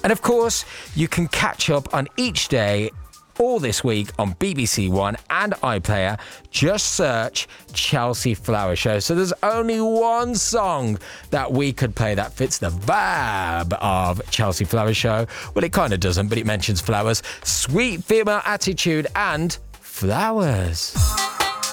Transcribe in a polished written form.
And of course, you can catch up on each day all this week on BBC One and iPlayer. Just search Chelsea Flower Show. So there's only one song that we could play that fits the vibe of Chelsea Flower Show. Well, it kind of doesn't, but it mentions flowers, sweet female attitude and flowers.